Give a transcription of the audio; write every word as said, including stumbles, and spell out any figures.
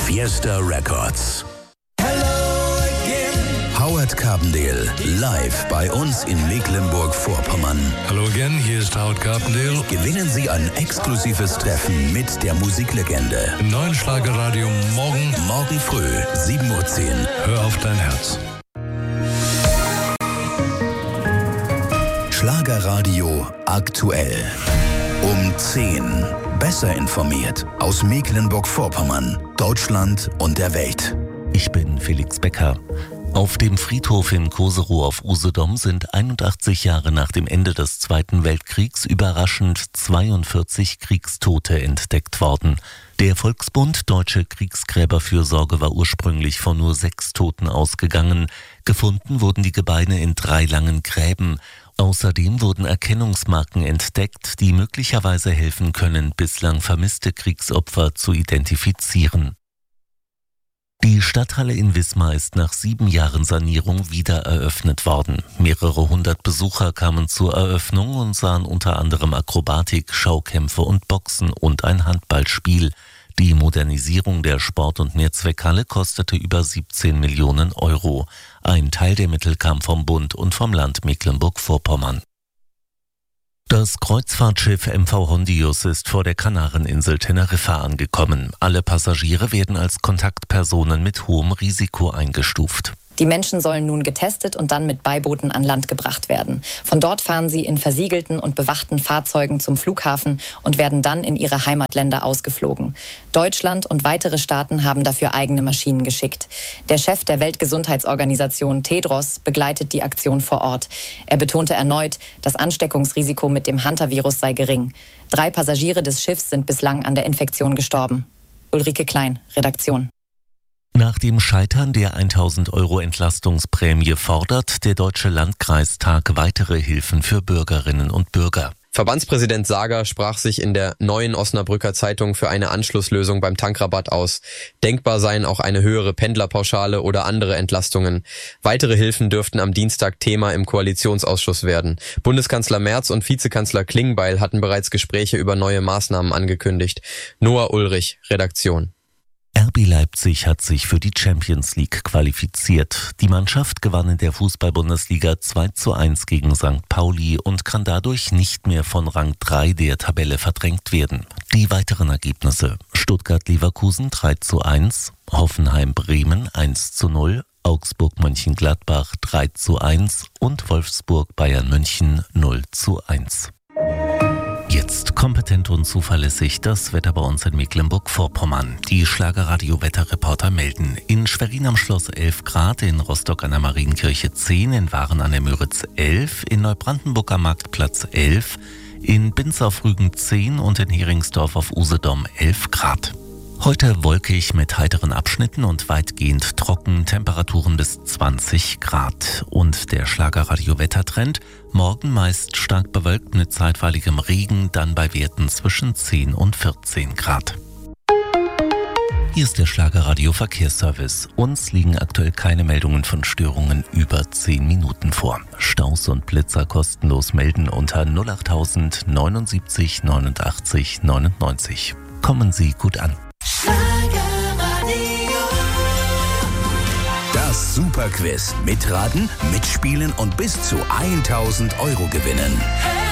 Fiesta Records. Howard Carpendale live bei uns in Mecklenburg-Vorpommern. Hallo again, hier ist Howard Carpendale. Gewinnen Sie ein exklusives Treffen mit der Musiklegende. Im neuen Schlagerradio morgen. Morgen früh, sieben Uhr zehn. Hör auf dein Herz. Schlagerradio aktuell. Um zehn. Besser informiert aus Mecklenburg-Vorpommern, Deutschland und der Welt. Ich bin Felix Becker. Auf dem Friedhof in Koserow auf Usedom sind einundachtzig Jahre nach dem Ende des Zweiten Weltkriegs überraschend zweiundvierzig Kriegstote entdeckt worden. Der Volksbund Deutsche Kriegsgräberfürsorge war ursprünglich von nur sechs Toten ausgegangen. Gefunden wurden die Gebeine in drei langen Gräben. Außerdem wurden Erkennungsmarken entdeckt, die möglicherweise helfen können, bislang vermisste Kriegsopfer zu identifizieren. Die Stadthalle in Wismar ist nach sieben Jahren Sanierung wieder eröffnet worden. Mehrere hundert Besucher kamen zur Eröffnung und sahen unter anderem Akrobatik, Schaukämpfe und Boxen und ein Handballspiel. Die Modernisierung der Sport- und Mehrzweckhalle kostete über siebzehn Millionen Euro. Ein Teil der Mittel kam vom Bund und vom Land Mecklenburg-Vorpommern. Das Kreuzfahrtschiff M V Hondius ist vor der Kanareninsel Teneriffa angekommen. Alle Passagiere werden als Kontaktpersonen mit hohem Risiko eingestuft. Die Menschen sollen nun getestet und dann mit Beibooten an Land gebracht werden. Von dort fahren sie in versiegelten und bewachten Fahrzeugen zum Flughafen und werden dann in ihre Heimatländer ausgeflogen. Deutschland und weitere Staaten haben dafür eigene Maschinen geschickt. Der Chef der Weltgesundheitsorganisation Tedros begleitet die Aktion vor Ort. Er betonte erneut, das Ansteckungsrisiko mit dem Hantavirus sei gering. Drei Passagiere des Schiffs sind bislang an der Infektion gestorben. Ulrike Klein, Redaktion. Nach dem Scheitern der tausend Euro Entlastungsprämie fordert der Deutsche Landkreistag weitere Hilfen für Bürgerinnen und Bürger. Verbandspräsident Sager sprach sich in der Neuen Osnabrücker Zeitung für eine Anschlusslösung beim Tankrabatt aus. Denkbar seien auch eine höhere Pendlerpauschale oder andere Entlastungen. Weitere Hilfen dürften am Dienstag Thema im Koalitionsausschuss werden. Bundeskanzler Merz und Vizekanzler Klingbeil hatten bereits Gespräche über neue Maßnahmen angekündigt. Noah Ulrich, Redaktion. R B Leipzig hat sich für die Champions League qualifiziert. Die Mannschaft gewann in der Fußball-Bundesliga zwei zu eins gegen Sankt Pauli und kann dadurch nicht mehr von Rang drei der Tabelle verdrängt werden. Die weiteren Ergebnisse: Stuttgart-Leverkusen drei zu eins, Hoffenheim-Bremen eins zu null, Augsburg-Mönchengladbach drei zu eins und Wolfsburg-Bayern München null zu eins. Jetzt kompetent und zuverlässig das Wetter bei uns in Mecklenburg-Vorpommern. Die Schlagerradio-Wetterreporter melden: in Schwerin am Schloss elf Grad, in Rostock an der Marienkirche zehn, in Waren an der Müritz elf, in Neubrandenburg am Marktplatz elf, in Binz auf Rügen zehn und in Heringsdorf auf Usedom elf Grad. Heute wolkig mit heiteren Abschnitten und weitgehend trocken, Temperaturen bis zwanzig Grad. Und der Schlagerradio-Wettertrend: morgen meist stark bewölkt mit zeitweiligem Regen, dann bei Werten zwischen zehn und vierzehn Grad. Hier ist der Schlagerradio-Verkehrsservice. Uns liegen aktuell keine Meldungen von Störungen über zehn Minuten vor. Staus und Blitzer kostenlos melden unter null acht null null neunundsiebzig neunundachtzig neunundneunzig. Kommen Sie gut an. Das Superquiz. Mitraten, mitspielen und bis zu tausend Euro gewinnen.